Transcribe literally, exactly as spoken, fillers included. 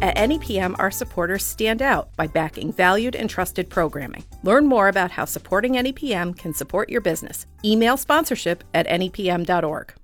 At N E P M, our supporters stand out by backing valued and trusted programming. Learn more about how supporting N E P M can support your business. Email sponsorship at N E P M dot org.